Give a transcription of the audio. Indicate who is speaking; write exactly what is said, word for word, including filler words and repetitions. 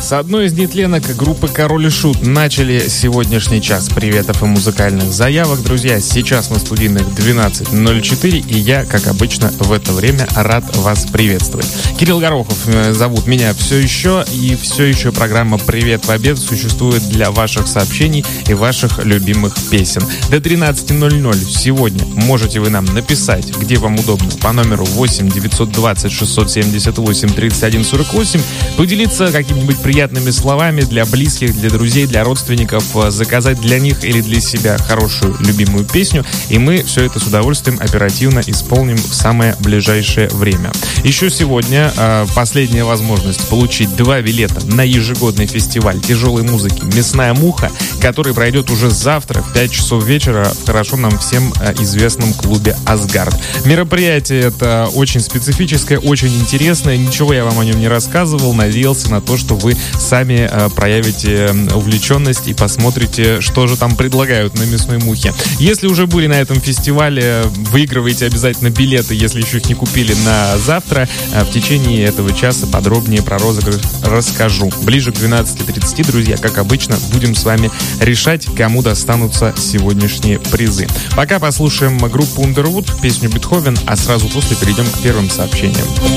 Speaker 1: С одной из нетленок группы Король и Шут начали сегодняшний час приветов и музыкальных заявок. Друзья, сейчас на студийных двенадцать ноль четыре, и я, как обычно, в это время рад вас приветствовать. Кирилл Горохов зовут меня все еще, и все еще программа «Привет в обед» существует для ваших сообщений и ваших любимых песен. До тринадцати ноль-ноль сегодня можете вы нам написать, где вам удобно, по номеру восемь девятьсот двадцать шестьсот семьдесят восемь тридцать один сорок восемь, поделиться какими-нибудь приятными словами для близких, для друзей, для родственников, заказать для них или для себя хорошую любимую песню, и мы все это с удовольствием оперативно исполним в самое ближайшее время. Еще сегодня э, последняя возможность получить два билета на ежегодный фестиваль тяжелой музыки «Мясная муха», который пройдет уже завтра в пять часов вечера в хорошо нам всем э, известном клубе «Асгард». Мероприятие это очень специфическое, очень интересное, ничего я вам о нем не рассказывал, надеялся на то, что вы сами э, проявите увлеченность и посмотрите, что же там предлагают на «Мясной мухе». Если уже были на этом фестивале, выигрывайте обязательно билеты, если еще их не купили, на завтра. Э, в течение этого часа подробнее про розыгрыш расскажу. Ближе к двенадцати тридцати, друзья, как обычно, будем с вами решать, кому достанутся сегодняшние призы. Пока послушаем группу Underwood, песню «Бетховен», а сразу после перейдем к первым сообщениям.